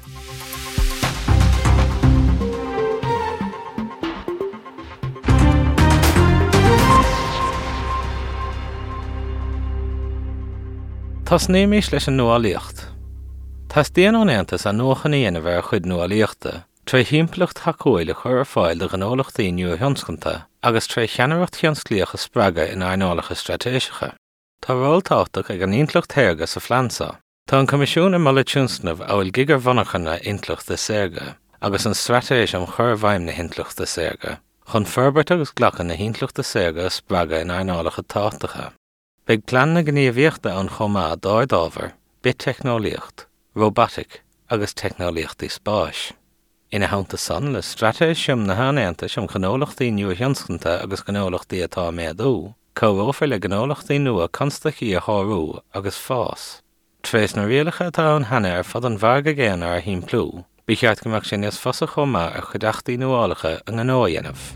Tás néimís leis an nuallaíocht. Tás déanán antas an nuachan dhéanamh ar chuid nuallaíochta, tre himplacht hacóil a chur ar fáil de ghnólachtaí nua thionscnta, agus tre cheanaracht thionsclíocha spraga in airnálacha stratéisicha. Tá ról táchtach ag an intlacht théirge sa Phlansa. Tá an Comisiún ar mala tiúnsnamh áil gigar bhanachanna intlacht de Sérga, agus an stratéis am chur bhaim na intlacht de Sérga, chun ferbert agus glachan na intlacht de Sérga spraga in airnálacha táchtacha. Beag plan na gníomhíochta an chomá dáir dábhar, bit technoliacht, robotic agus technoliachtaí spáis. Ina haunta san le stratéis siom na hánéanta siom ghnólachtaí nua thionscnta agus ghnólachtaí atá méadú, comhófar le ghnólachtaí nua constachaí a thárú agus fás. Tréis na rialacha atá an hana ar fad an bharga géan ar hím plú, bí cheart gomach sin níos fosa chomá ar chudachtaí nuálacha an gnó dhéanamh.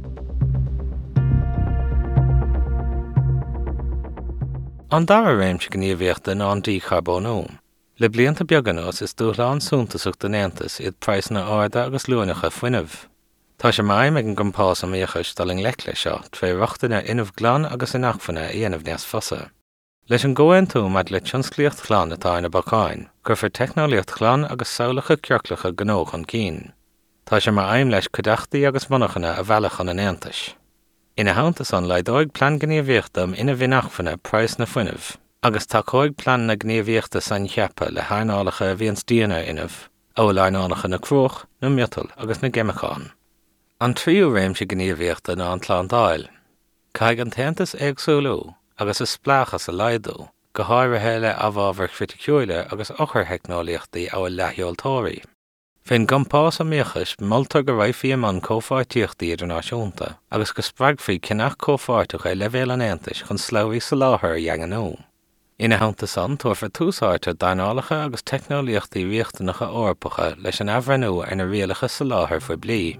An dara réimse gníomhíochta ná an dícharbónú. Le blianta beagánás is dúshlán súntasach den Aontas iad preis na áirda agus luanacha fuinmh. Tá sé maim ag an Compás Amíochais daling lech lei seo, tre rochtain ar inmh glan agus in achfanna dhéanamh níos fosa. Leis an ggóin tú mad le tionsclíocht chlan atá ina bacáin, gur for technolíocht chlan agus saolacha cearclacha gnóch an cín. Tá sé mar aim leis cudachtaí agus monachanna a bhealach an an Aontas. Ina hauntas an le dóig plan gníomhíochta am ina bhí nachfanna preis na fuinmh, agus tá cóig plan na gníomhíochta san cheappa le hairnálacha a bhíons díana inmh, ó leirnálacha na cruach, na miotal agus na gemachán. An tríú réimse gníomhíochta ná an tlán dáil. Caig an Aontas éagsúlú agus is splachas a leidú, go háirithe le abhábhar critiiciúile agus ochar heicneolaíochtaí á leithheoltóirí. Féin gampás amíochas moltar go raibh man cófáirtíochtaí idirnáisiúnta agus go spreagfaí cineach cófáirteach é leibhéal an Aontais chun sleamhaí sa láthair dheanganú. Ina hananta san tuairfar túsáirte dainolacha agus teicneolaíochtaí riachtainacha orpacha leis an abhranú ar na rialacha sa láthair faoi bliath.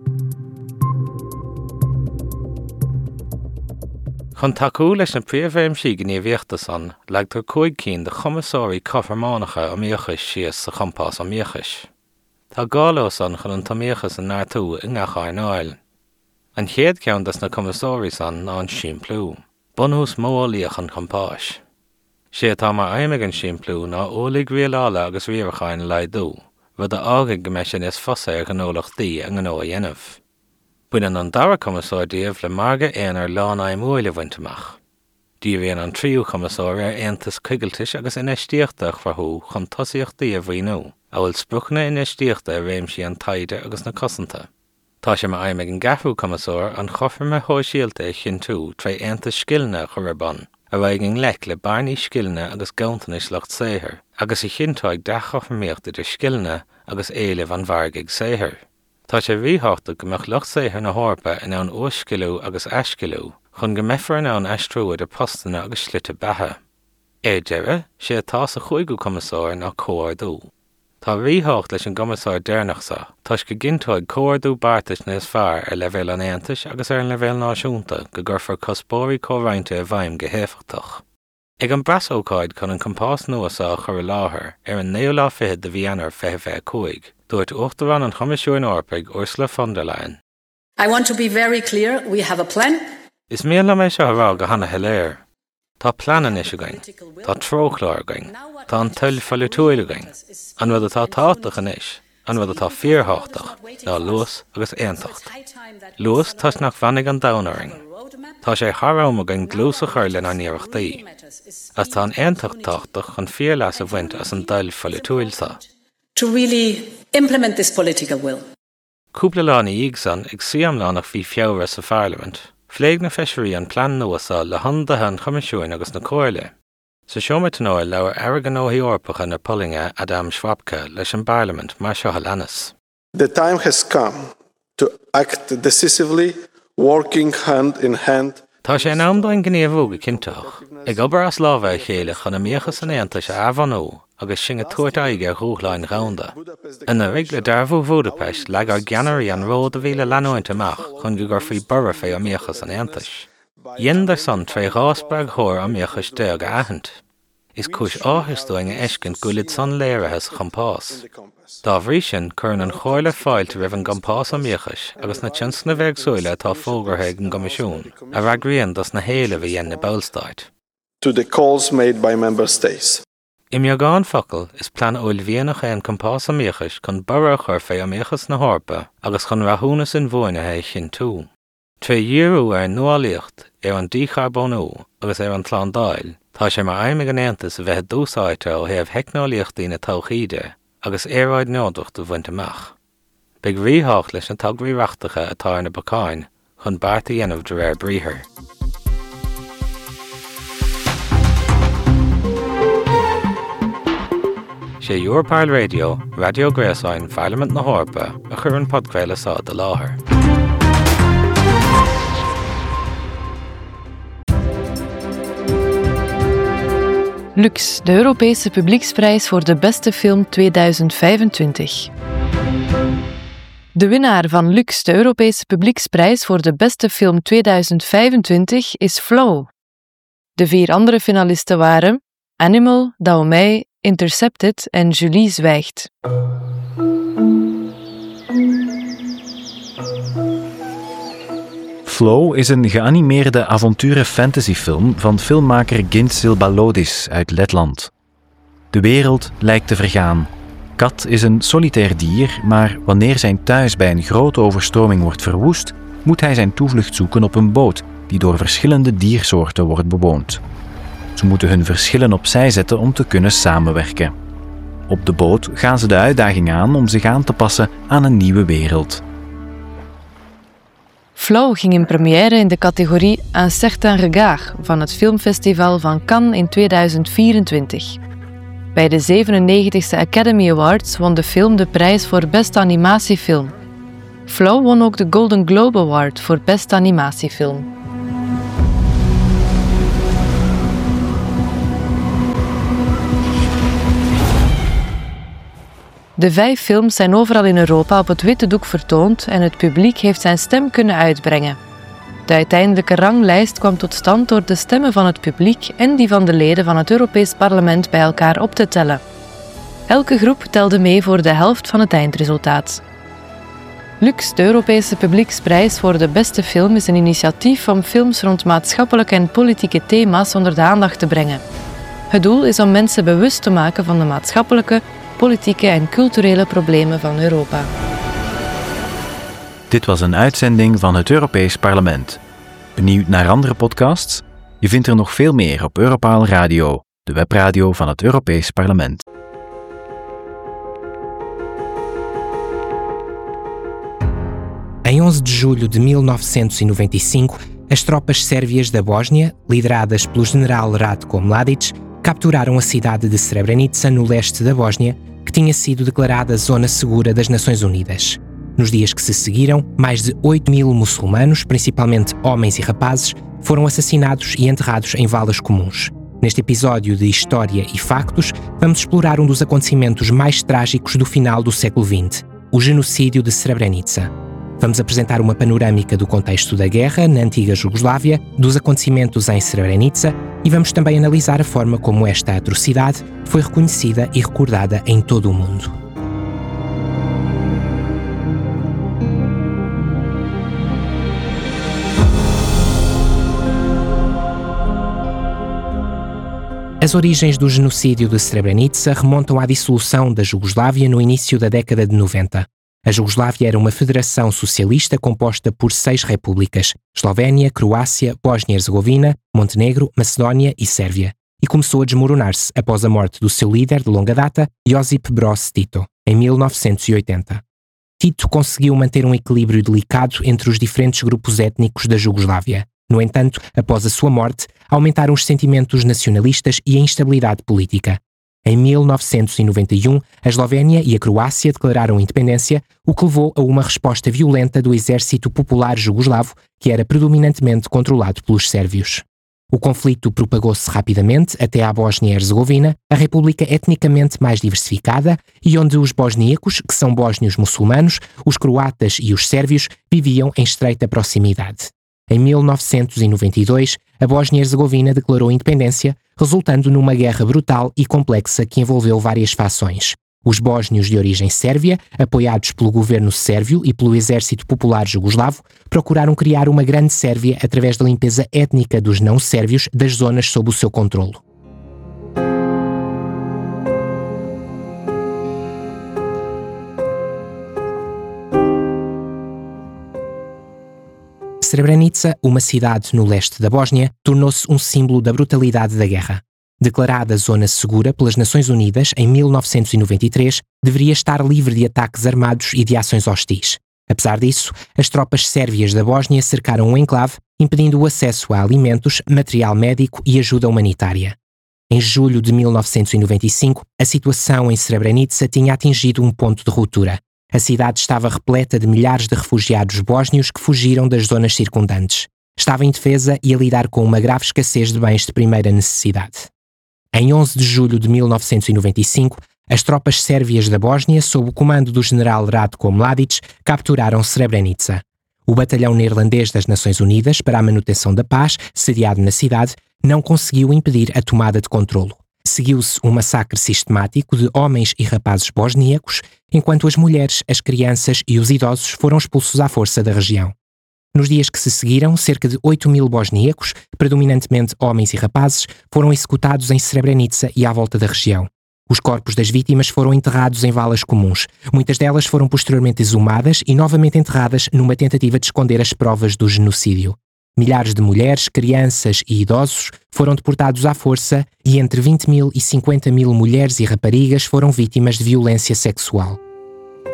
Chun takeú leis na príomhfhéimsí gníomhíochta san, leagtar cúig cinn de chumasóirí cofarmánacha amíochas síos sa champás amíochas. Tá gála san chun an tamíochas an náirtú i ngacháin áil. An chéad ceann na cumasóirí san ná an siimplú, bunús móolaíoch an champáis. Sé tá mar aimime an siimplú ná ólaigh rialála agus riaracháin leidú, rud a ágaigh go meis sin is fosa ar gnólachtaí an gnó a dhéanamh. Buineann an dara cumasóirdíobh le marga éon ar lán aimúile bhainteach. Díobhíonn an tríú cumasóir ar Aontas Coigiltis agus inistíochta chrathú chun tosaíochtaí a bhríonú, a bhfuil spruchna inistíochta a réimsí an taide agus na cosanta. Tá sé mar aimime an gathú cumasóir an chofarma hóisialta i chintú tre Aontas Scileanna churban, a bhaig an lech le barnaí Scileanna agus gaontanis lecht séithir, agus i chintáid de chofarmaíocht idir Scileanna agus éileh an bhargaigh séithir. Tá sé rítháachta go mbeadh lecht séithir na hórpa in ann uaiscilú agus eiscilú, chun go mbeadfar in ann eistriúid ar postanna agus slite bethe. É deire, sé atá sa chuigú cumasóir ná cóardú. Tá ríthácht leis an cumasóir déirnachsa, tá go gintóid cóardú bartas níos fearr ar leibhéal an Aontais agus ar an leibhéal náisiúnta go gurfar cospóirí cóhrainte a bhaim go héifiachtach. Ag an brasócáid chun an compás nuasá chur láthair ar an néolá fiche de bhí anar feithfeith cuaig, dúirt uachtarán an Choimisiún Eorpaig Ursula von der Leyen. I want to be very clear, we have a plan. Is mian le méid seo rá go hana heléir. Tá planan is again, tá tróchláir again, tá an tuil folúil again, an bhfuil atá táach an is, an bhfuil atá fíorthachtach, ná luas agus éontacht. Luas tá nach bhanig an dánaring. Tá sé tharám again glúsa chuir le na níochtaí, as tá an éontacht táchtach an fíor leas a bhaint as an tuil folúilsa. To really implement this political will. Cúpla lána ígsan ag siam lánach bhí feabhra sa Parliament, phléig na feisirí an plan nuasa le handathe an Choimisiún agus na cóirle. Sa seomait nóir leabhar airgean óthaí orpacha na Pollinge Adam Schwabke leis an Parliament mar seo leananas. The time has come to act decisively, working hand in hand. Tá sé an amdain gníomhú go cinteach, ag obair as lábha chéile chun amíochas an Aontais a abhanú agus sin a tuairt aige a rúchláin raunda. Ina rig le darbhú Budapest le ar geanirí an ród a bhíle leanúint amach chun go gur faoi bura fé amíochas an Aontais. Dhéanadar san tre ráspeag thóir amíochas de aga ahant. Is cúis áthasúing a eiscint gúlid san léirethes champás. Dá bhrí sin churann an chóirle fáilte roimh an gampás amíochas agus na tionsna bheagsúile atá fógartha an Comisiún a raghríonn das na héile bhí dhéanna Ballstáid. To the calls made by member states. I meagán focail is plan ullmhíonach é an campás amíochas chun bara chur fé amíochas na hórpa agus chun rathúnas in bhuainethe sin tú. Tre dhiúrú ar nuálaíocht ar an dícharbónú agus ar an tlán dáil, tá sé mar aimime an Aontas a bheith dúsáite ó thaobh heicneolaíochtaí na tóchaide agus éráid neodacht do bhainteach. Beidh ríthácht leis an tagraíreachtacha atá ar na bacáin chun bearta dhéanamh de réir bríthir. sé Europol Radio, Radio Gréasáin, Parliament na Hórpa, a chur an podcréile sa de láthair. Lux, de Europese Publieksprijs voor de beste film tweeduizend vijfentwintig. De winnaar van Lux, de Europese Publieksprijs voor de beste film tweeduizend vijfentwintig, is Flow. De vier andere finalisten waren Animal, Daomei, Intercepted en Julie Zwijgt. Flow is een geanimeerde avonturen-fantasyfilm van filmmaker Gintzil Balodis uit Letland. De wereld lijkt te vergaan. Kat is een solitair dier, maar wanneer zijn thuis bij een grote overstroming wordt verwoest, moet hij zijn toevlucht zoeken op een boot die door verschillende diersoorten wordt bewoond. Ze moeten hun verschillen opzij zetten om te kunnen samenwerken. Op de boot gaan ze de uitdaging aan om zich aan te passen aan een nieuwe wereld. Flow ging in première in de categorie Un certain regard van het filmfestival van Cannes in tweeduizend vierentwintig. Bij de zevenennegentigste Academy Awards won de film de prijs voor beste animatiefilm. Flow won ook de Golden Globe Award voor beste animatiefilm. De vijf films zijn overal in Europa op het witte doek vertoond en het publiek heeft zijn stem kunnen uitbrengen. De uiteindelijke ranglijst kwam tot stand door de stemmen van het publiek en die van de leden van het Europees Parlement bij elkaar op te tellen. Elke groep telde mee voor de helft van het eindresultaat. Lux, de Europese Publieksprijs voor de beste film, is een initiatief om films rond maatschappelijke en politieke thema's onder de aandacht te brengen. Het doel is om mensen bewust te maken van de maatschappelijke, politieke en culturele problemen van Europa. Dit was een uitzending van het Europees Parlement. Benieuwd naar andere podcasts? Je vindt er nog veel meer op Europaal Radio, de webradio van het Europees Parlement. Em onze de julho de mil novecentos e noventa e cinco, as tropas sérvias da Bósnia, lideradas pelo general Ratko Mladic, capturaram a cidade de Srebrenica, no leste da Bósnia, que tinha sido declarada Zona Segura das Nações Unidas. Nos dias que se seguiram, mais de oito mil muçulmanos, principalmente homens e rapazes, foram assassinados e enterrados em valas comuns. Neste episódio de História e Factos, vamos explorar um dos acontecimentos mais trágicos do final do século vinte, o genocídio de Srebrenica. Vamos apresentar uma panorâmica do contexto da guerra na antiga Jugoslávia, dos acontecimentos em Srebrenica e vamos também analisar a forma como esta atrocidade foi reconhecida e recordada em todo o mundo. As origens do genocídio de Srebrenica remontam à dissolução da Jugoslávia no início da década de noventa. A Jugoslávia era uma federação socialista composta por seis repúblicas: Eslovénia, Croácia, Bósnia e Herzegovina, Montenegro, Macedónia e Sérvia, e começou a desmoronar-se após a morte do seu líder de longa data, Josip Broz Tito, em mil novecentos e oitenta. Tito conseguiu manter um equilíbrio delicado entre os diferentes grupos étnicos da Jugoslávia. No entanto, após a sua morte, aumentaram os sentimentos nacionalistas e a instabilidade política. Em mil novecentos e noventa e um, a Eslovénia e a Croácia declararam independência, o que levou a uma resposta violenta do Exército Popular Jugoslavo, que era predominantemente controlado pelos sérvios. O conflito propagou-se rapidamente até à Bósnia e Herzegovina, a república etnicamente mais diversificada e onde os bosníacos, que são bósnios muçulmanos, os croatas e os sérvios, viviam em estreita proximidade. Em mil novecentos e noventa e dois, a Bósnia e Herzegovina declarou independência, resultando numa guerra brutal e complexa que envolveu várias fações. Os bósnios de origem sérvia, apoiados pelo governo sérvio e pelo Exército Popular Jugoslavo, procuraram criar uma grande Sérvia através da limpeza étnica dos não-sérvios das zonas sob o seu controlo. Srebrenica, uma cidade no leste da Bósnia, tornou-se um símbolo da brutalidade da guerra. Declarada zona segura pelas Nações Unidas em mil novecentos e noventa e três, deveria estar livre de ataques armados e de ações hostis. Apesar disso, as tropas sérvias da Bósnia cercaram o enclave, impedindo o acesso a alimentos, material médico e ajuda humanitária. Em julho de mil novecentos e noventa e cinco, a situação em Srebrenica tinha atingido um ponto de ruptura. A cidade estava repleta de milhares de refugiados bósnios que fugiram das zonas circundantes. Estava indefesa e a lidar com uma grave escassez de bens de primeira necessidade. Em onze de julho de mil novecentos e noventa e cinco, as tropas sérvias da Bósnia, sob o comando do general Ratko Mladic, capturaram Srebrenica. O batalhão neerlandês das Nações Unidas para a manutenção da paz, sediado na cidade, não conseguiu impedir a tomada de controlo. Seguiu-se um massacre sistemático de homens e rapazes bosníacos, enquanto as mulheres, as crianças e os idosos foram expulsos à força da região. Nos dias que se seguiram, cerca de oito mil bosníacos, predominantemente homens e rapazes, foram executados em Srebrenica e à volta da região. Os corpos das vítimas foram enterrados em valas comuns. Muitas delas foram posteriormente exumadas e novamente enterradas numa tentativa de esconder as provas do genocídio. Milhares de mulheres, crianças e idosos foram deportados à força e entre vinte mil e cinquenta mil mulheres e raparigas foram vítimas de violência sexual.